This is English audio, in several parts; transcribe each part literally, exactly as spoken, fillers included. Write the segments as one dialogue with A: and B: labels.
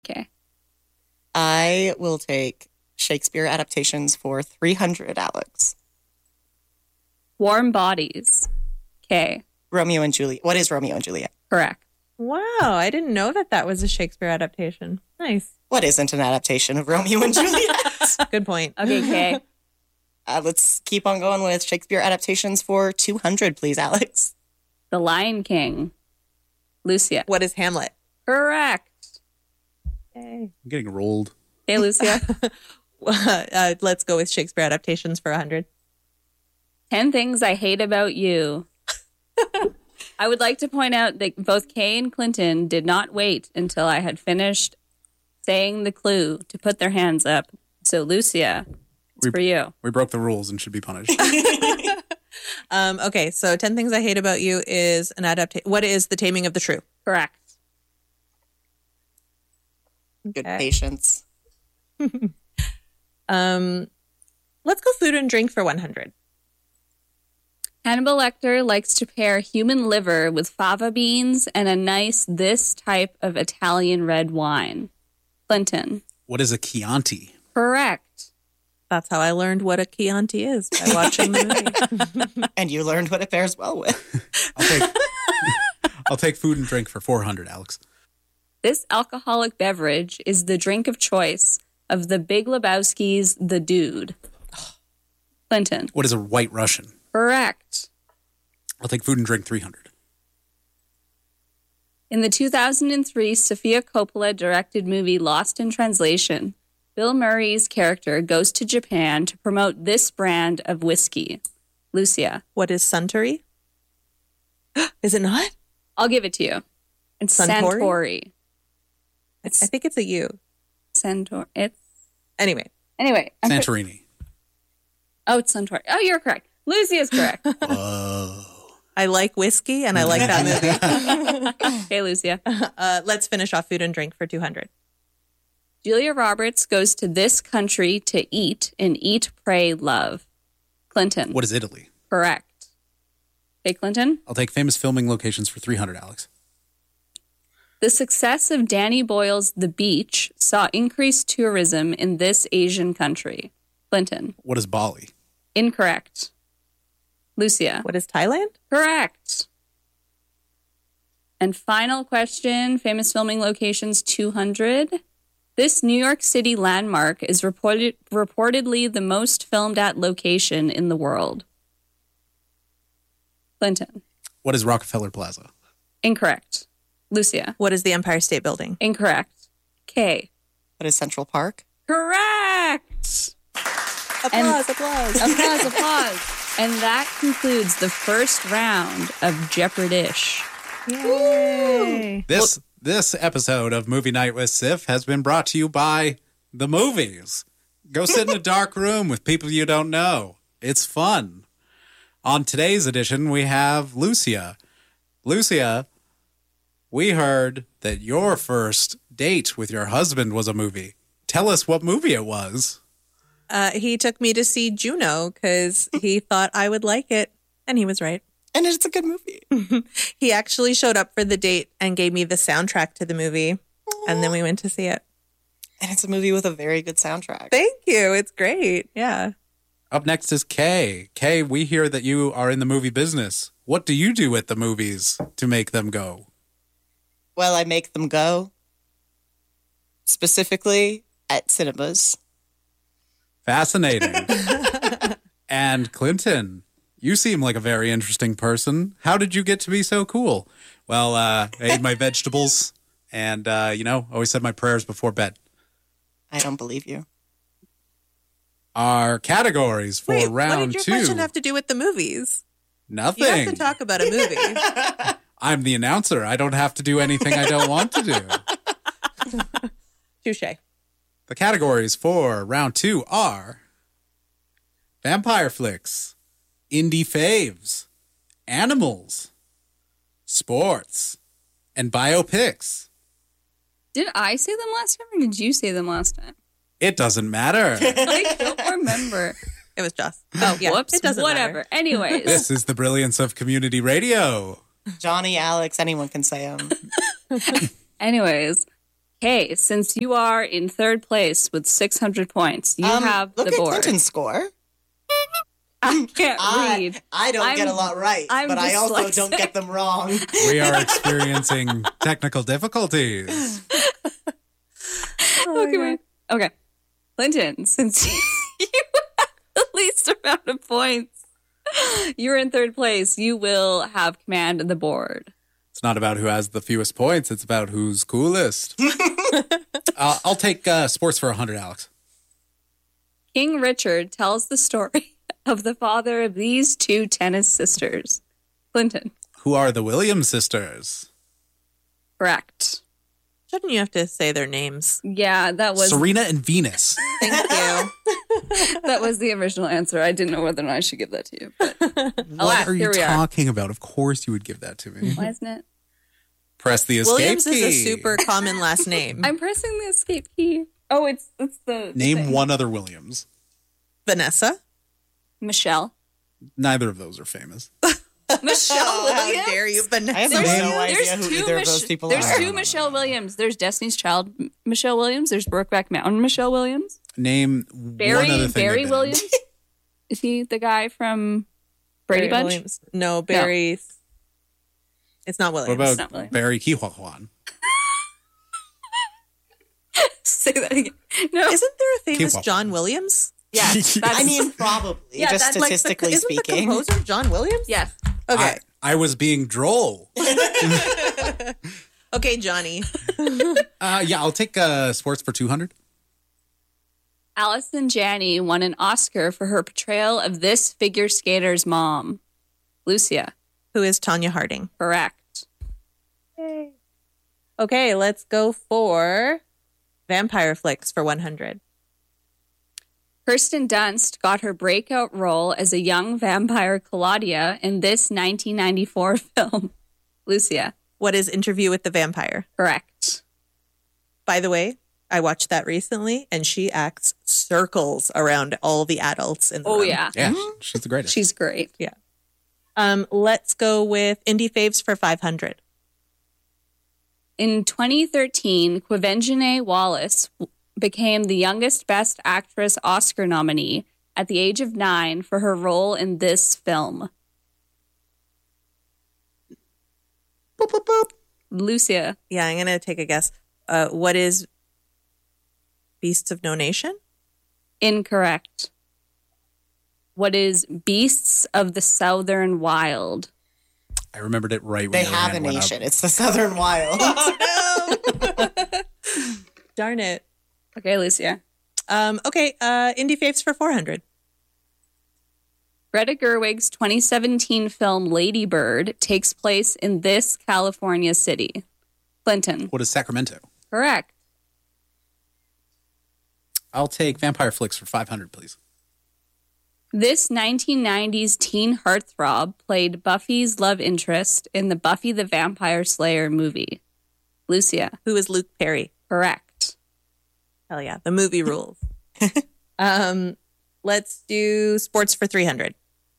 A: Okay.
B: I will take Shakespeare adaptations for three hundred, Alex.
A: Warm Bodies. Okay.
B: Romeo and Juliet. What is Romeo and Juliet?
A: Correct.
C: Wow, I didn't know that that was a Shakespeare adaptation. Nice.
B: What isn't an adaptation of Romeo and Juliet?
C: Good point.
A: Okay, Kay.
B: uh, let's keep on going with Shakespeare adaptations for two hundred, please, Alex.
A: The Lion King. Lucia.
C: What is Hamlet?
A: Correct.
C: Yay.
D: I'm getting rolled.
A: Hey, Lucia.
C: uh, let's go with Shakespeare adaptations for one hundred.
A: ten Things I Hate About You. I would like to point out that both Kay and Clinton did not wait until I had finished saying the clue to put their hands up. So, Lucia, it's
D: We-
A: for you.
D: We broke the rules and should be punished.
C: Um, okay, so ten Things I Hate About You is an adaptation. What is The Taming of the Shrew?
A: Correct.
B: Good
C: Okay.
B: patience.
C: Um, let's go food and drink for one hundred.
A: Hannibal Lecter likes to pair human liver with fava beans and a nice this type of Italian red wine. Clinton.
D: What is a Chianti?
A: Correct.
C: That's how I learned what a Chianti is, by watching the movie.
B: And you learned what it pairs well with.
D: I'll take I'll take food and drink for four hundred, Alex.
A: This alcoholic beverage is the drink of choice of the Big Lebowski's The Dude. Clinton.
D: What is a White Russian?
A: Correct.
D: I'll take food and drink three hundred.
A: In the two thousand three Sofia Coppola directed movie Lost in Translation, Bill Murray's character goes to Japan to promote this brand of whiskey. Lucia.
C: What is Suntory? Is it not?
A: I'll give it to you. It's
C: Suntory?
A: Santori.
C: I
A: It's
C: think it's a U.
A: Santor. It's
C: Anyway.
A: anyway. I'm cor-
D: Santorini.
A: oh, it's Santori. Oh, you're correct. Lucy is correct.
D: Whoa.
C: I like whiskey and I like that movie.
A: Hey, Lucia.
C: Uh, let's finish off food and drink for two hundred.
A: Julia Roberts goes to this country to eat in Eat, Pray, Love. Clinton.
D: What is Italy?
A: Correct. Hey, Clinton.
D: I'll take famous filming locations for three hundred, Alex.
A: The success of Danny Boyle's The Beach saw increased tourism in this Asian country. Clinton.
D: What is Bali?
A: Incorrect. Lucia.
C: What is Thailand?
A: Correct. And final question, famous filming locations two hundred. This New York City landmark is reported, reportedly the most filmed at location in the world. Clinton.
D: What is Rockefeller Plaza?
A: Incorrect. Lucia.
C: What is the Empire State Building?
A: Incorrect. Kay.
B: What is Central Park?
A: Correct.
C: Applause, applause.
A: Applause, applause. And that concludes the first round of Jeopardish.
C: Yay.
D: This this episode of Movie Night with Sif has been brought to you by the movies. Go sit in a dark room with people you don't know. It's fun. On today's edition, we have Lucia. Lucia, we heard that your first date with your husband was a movie. Tell us what movie it was.
C: Uh, he took me to see Juno because he thought I would like it, and he was right.
B: And it's a good movie.
C: He actually showed up for the date and gave me the soundtrack to the movie, and then we went to see it.
B: And it's a movie with a very good soundtrack.
C: Thank you. It's great. Yeah.
D: Up next is Kay. Kay, we hear that you are in the movie business. What do you do at the movies to make them go?
B: Well, I make them go. Specifically at cinemas.
D: Fascinating. And Clinton, you seem like a very interesting person. How did you get to be so cool? Well, uh, I ate my vegetables and, uh, you know, always said my prayers before bed.
B: I don't believe you.
D: Our categories for
C: Wait,
D: round
C: what did your
D: two.
C: question have to do with the movies?
D: Nothing.
C: You have to talk about a movie.
D: I'm the announcer. I don't have to do anything I don't want to do.
C: Touche.
D: The categories for round two are vampire flicks, indie faves, animals, sports, and biopics.
A: Did I say them last time or did you say them last time?
D: It doesn't matter.
A: I don't remember.
C: It was Joss. Oh, yeah.
A: Whoops.
C: It doesn't
A: Whatever.
C: matter.
A: Anyways.
D: This is the brilliance of community radio.
B: Johnny, Alex, anyone can say them.
A: Anyways. Okay, since you are in third place with six hundred points, you
B: Um,
A: have
B: look
A: the
B: at
A: board.
B: Clinton's score.
A: I can't
B: I,
A: read.
B: I don't
A: I'm-
B: get a lot right,
A: I'm
B: but I also
A: dyslexic.
B: don't get them wrong.
D: We are experiencing technical difficulties.
A: Okay. Okay. Clinton, since you have the least amount of points, you're in third place. You will have command of the board.
D: It's not about who has the fewest points. It's about who's coolest. uh, I'll take uh, sports for one hundred, Alex.
A: King Richard tells the story of the father of these two tennis sisters. Clinton.
D: Who are the Williams sisters?
A: Correct.
C: Shouldn't you have to say their names?
A: Yeah, that was
D: Serena and Venus.
C: Thank you.
A: that was the original answer. I didn't know whether or not I should give that to you. But
D: What
A: alas,
D: are you
A: here we are.
D: talking about? Of course you would give that to me.
A: Why isn't it?
D: Press the escape
C: Williams
D: key.
C: is a super common last name.
A: I'm pressing the escape key. Oh, it's it's the
D: Name
A: thing.
D: one other Williams.
C: Vanessa.
A: Michelle.
D: Neither of those are famous.
A: Michelle
C: Oh, how
A: Williams.
C: dare you, Vanessa?
B: I have
A: There's,
B: no idea
A: there's
B: who
A: two
B: either of
A: Mich-
B: those people
A: There's
B: are.
A: two Michelle Williams. There's Destiny's Child M- Michelle Williams. There's Brokeback Mountain Michelle Williams.
D: Name one
A: Barry
D: other thing.
A: Barry
D: they've been in.
A: Williams. Is he the guy from Brady
C: Barry
A: Bunch?
C: Williams. No, Barry. It's not Williams.
D: What
A: not
D: about
A: Williams.
D: Barry Kihuahuan?
A: Say that again. No.
C: Isn't there a famous
D: Keep
C: John Williams?
A: Yes. That's,
B: I mean, probably,
A: Yeah,
B: just
A: that's like the-
B: statistically
C: Isn't the
B: speaking.
C: composer John Williams?
A: yes.
C: Okay.
D: I, I was being droll.
C: Okay, Johnny.
D: Uh, yeah, I'll take uh, sports for two hundred.
A: Allison Janney won an Oscar for her portrayal of this figure skater's mom. Lucia.
C: Who is Tanya Harding?
A: Correct.
C: Okay, let's go for vampire flicks for one hundred.
A: Kirsten Dunst got her breakout role as a young vampire Claudia in this nineteen ninety-four film. Lucia.
C: What is Interview with the Vampire?
A: Correct.
C: By the way, I watched that recently, and she acts circles around all the adults in the
A: Oh,
C: room.
A: yeah.
D: Yeah, she's the greatest.
A: She's great.
C: Yeah. Um, let's go with Indie Faves for five hundred.
A: In twenty thirteen, Quvenzhané Wallis w- became the youngest Best Actress Oscar nominee at the age of nine for her role in this film.
B: Boop, boop, boop.
A: Lucia.
C: Yeah, I'm going to take a guess. Uh, what is Beasts of No Nation?
A: Incorrect. What is Beasts of the Southern Wild?
D: I remembered it right when
B: They
D: your
B: have a
D: hand went up.
B: nation. It's the Southern Wild.
C: Oh, no. Darn it.
A: Okay, Lucia.
C: Um, okay, uh, Indie Faves for four hundred.
A: Greta Gerwig's twenty seventeen film Lady Bird takes place in this California city. Clinton.
D: What is Sacramento?
A: Correct.
D: I'll take vampire flicks for five hundred, please.
A: This nineteen nineties teen heartthrob played Buffy's love interest in the Buffy the Vampire Slayer movie. Lucia.
C: Who is Luke Perry?
A: Correct.
C: Hell yeah, the movie rules. um, let's do sports for three hundred.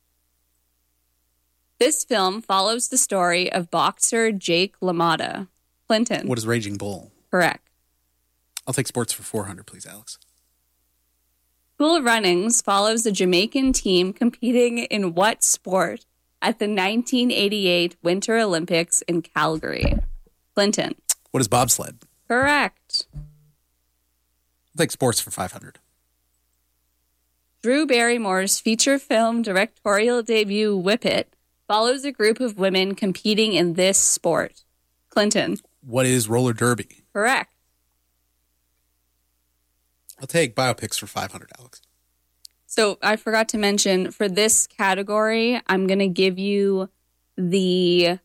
A: This film follows the story of boxer Jake LaMotta. Clinton.
D: What is Raging Bull?
A: Correct.
D: I'll take sports for four hundred, please, Alex.
A: Cool Runnings follows a Jamaican team competing in what sport at the nineteen eighty-eight Winter Olympics in Calgary? Clinton.
D: What is bobsled?
A: Correct.
D: I'll take sports for five hundred.
A: Drew Barrymore's feature film directorial debut, Whip It, follows a group of women competing in this sport. Clinton.
D: What is roller derby?
A: Correct.
D: I'll take biopics for five hundred, Alex.
A: So I forgot to mention for this category, I'm going to give you the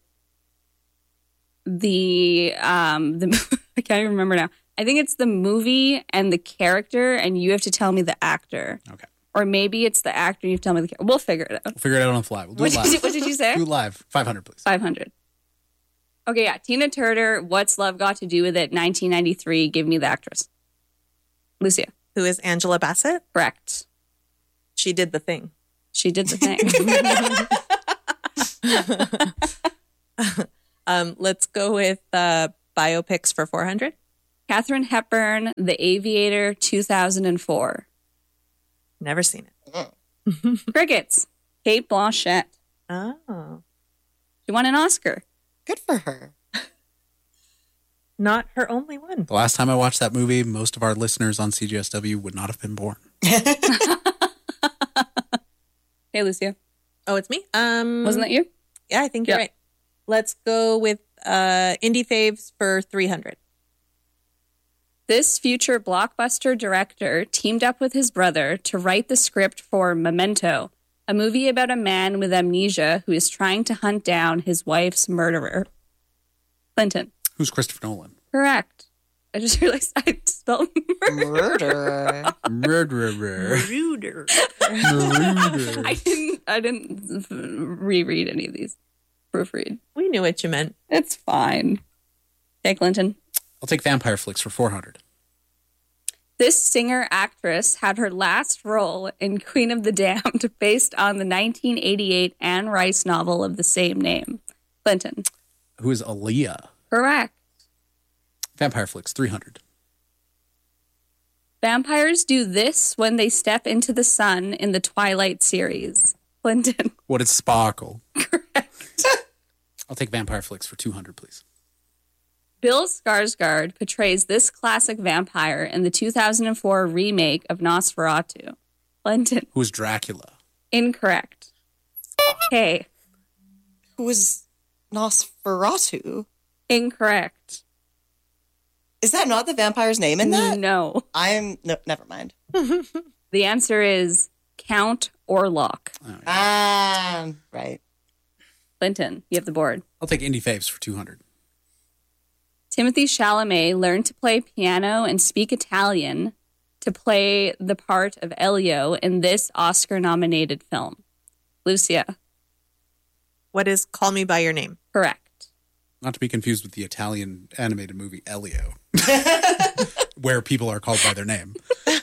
A: the um the I can't even remember now. I think it's the movie and the character, and you have to tell me the actor.
D: Okay.
A: Or maybe it's the actor and you have to tell me the character. We'll figure it out.
D: We'll figure it out on the fly. We'll do
A: What
D: it
A: did,
D: live.
A: you, what did you say?
D: Do it live. five hundred, please.
A: five hundred. Okay, yeah. Tina Turner, What's Love Got to Do with It, nineteen ninety-three. Give me the actress. Lucia.
C: Who is Angela Bassett?
A: Correct.
C: She did the thing.
A: She did the thing.
C: Um, let's go with uh, biopics for four hundred.
A: Katharine Hepburn, The Aviator, two thousand four.
C: Never seen it.
A: Crickets, Kate Blanchett.
C: Oh.
A: She won an Oscar.
B: Good for her.
C: Not her only one.
D: The last time I watched that movie, most of our listeners on C G S W would not have been born.
A: Hey, Lucia.
C: Oh, it's me? Um,
A: Wasn't that you?
C: Yeah, I think you're
A: Yeah.
C: right. Let's go with uh, Indie Faves for three hundred.
A: This future blockbuster director teamed up with his brother to write the script for Memento, a movie about a man with amnesia who is trying to hunt down his wife's murderer. Clinton.
D: Who's Christopher Nolan?
A: Correct. I just realized I spelled murder.
B: Murderer.
D: Murderer.
C: Ruder.
A: I didn't. I didn't reread any of these. Proofread.
C: We knew what you meant.
A: It's fine. Okay, Clinton.
D: I'll take Vampire Flicks for four hundred.
A: This singer-actress had her last role in Queen of the Damned based on the nineteen eighty-eight Anne Rice novel of the same name. Clinton.
D: Who is Aaliyah?
A: Correct.
D: Vampire Flicks, three hundred.
A: Vampires do this when they step into the sun in the Twilight series. Clinton.
D: What is Sparkle? Correct. I'll take Vampire Flicks for two hundred, please.
A: Bill Skarsgård portrays this classic vampire in the two thousand four remake of Nosferatu. Clinton.
D: Who is Dracula?
A: Incorrect. Okay.
B: Who is Nosferatu?
A: Incorrect.
B: Is that not the vampire's name in that?
A: No.
B: I'm no. Never mind.
A: The answer is Count Orlok.
B: Um. Right.
A: Clinton, you have the board.
D: I'll take Indie Faves for two hundred.
A: Timothy Chalamet learned to play piano and speak Italian to play the part of Elio in this Oscar-nominated film. Lucia.
C: What is Call Me By Your Name?
A: Correct.
D: Not to be confused with the Italian animated movie Elio, where people are called by their name.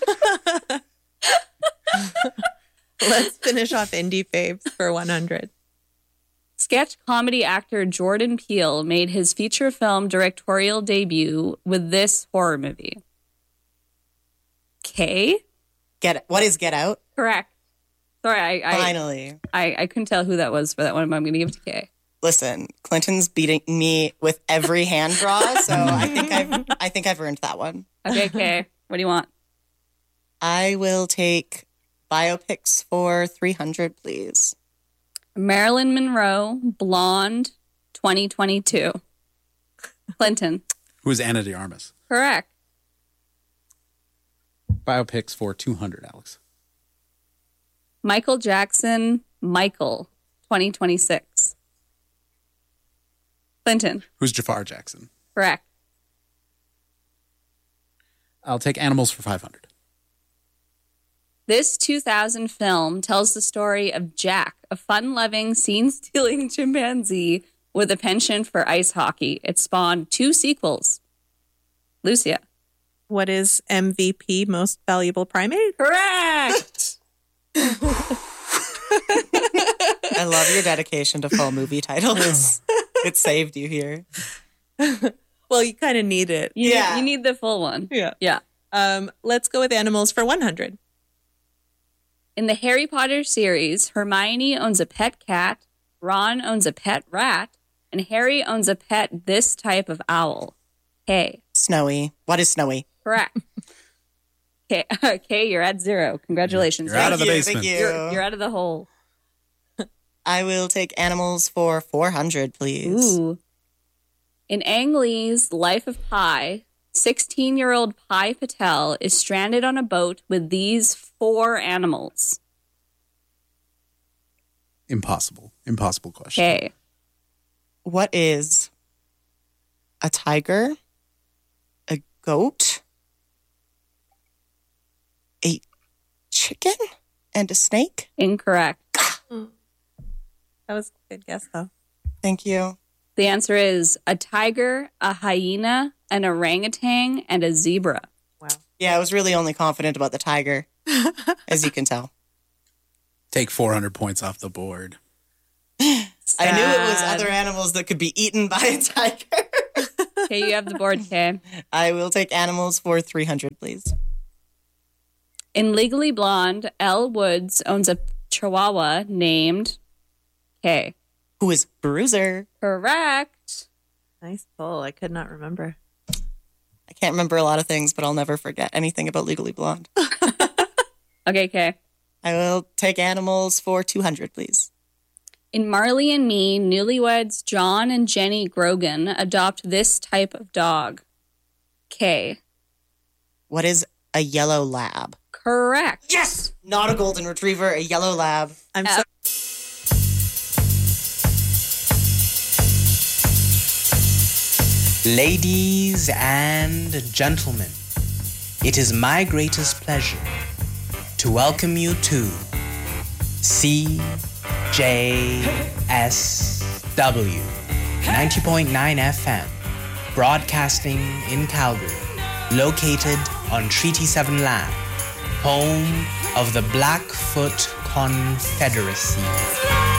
C: Let's finish off Indie Faves for one hundred.
A: Sketch comedy actor Jordan Peele made his feature film directorial debut with this horror movie. K?
B: Get it. What is Get Out?
A: Correct. Sorry, I I,
B: Finally.
A: I I couldn't tell who that was for that one, but I'm going to give it to K.
B: Listen, Clinton's beating me with every hand draw, so I think I've I think I've earned that one.
A: Okay, K. What do you want?
B: I will take biopics for three hundred, please.
A: Marilyn Monroe, Blonde, twenty twenty-two. Clinton.
D: Who is Anna de Armas?
A: Correct.
D: Biopics for two hundred, Alex.
A: Michael Jackson, Michael, twenty twenty-six. Clinton.
D: Who's Jafar Jackson?
A: Correct.
D: I'll take Animals for five hundred.
A: This two thousand film tells the story of Jack, a fun-loving, scene-stealing chimpanzee with a penchant for ice hockey. It spawned two sequels. Lucia.
C: What is M V P, Most Valuable Primate?
A: Correct!
B: I love your dedication to full movie titles. It saved you here.
C: Well, you kind of need it.
A: You,
B: Yeah.
A: you need the full one.
C: Yeah.
A: Yeah.
C: Um, let's go with Animals for one hundred.
A: In the Harry Potter series, Hermione owns a pet cat, Ron owns a pet rat, and Harry owns a pet this type of owl. K.
B: Snowy. What is Snowy?
A: Correct. K. K, you're at zero. Congratulations.
D: You're out of the
B: Thank you,
D: basement.
B: Thank you.
A: You're, you're out of the hole.
B: I will take Animals for four hundred, please.
A: Ooh. In Ang Lee's Life of Pi, sixteen-year-old Pi Patel is stranded on a boat with these four animals.
D: Impossible. Impossible question.
A: Okay.
B: What is a tiger, a goat, a chicken, and a snake?
A: Incorrect.
C: That was a good guess, though.
B: Thank you.
A: The answer is a tiger, a hyena, an orangutan, and a zebra.
C: Wow.
B: Yeah, I was really only confident about the tiger, as you can tell.
D: Take four hundred points off the board.
B: I knew it was
A: Sad.
B: other animals that could be eaten by a tiger.
A: Okay, you have the board, Kay.
B: I will take animals for three hundred, please.
A: In Legally Blonde, Elle Woods owns a chihuahua named Kay.
B: Who is Bruiser?
A: Correct.
C: Nice pull. I could not remember.
B: I can't remember a lot of things, but I'll never forget anything about Legally Blonde.
A: Okay, Kay.
B: I will take animals for two hundred, please.
A: In Marley and Me, newlyweds John and Jenny Grogan adopt this type of dog. Kay.
B: What is a yellow lab?
A: Correct.
B: Yes! Not a golden retriever, a yellow lab.
C: I'm
A: Uh,
C: so
E: Ladies and gentlemen, it is my greatest pleasure to welcome you to C J S W ninety point nine F M, broadcasting in Calgary, located on Treaty seven land, home of the Blackfoot Confederacy.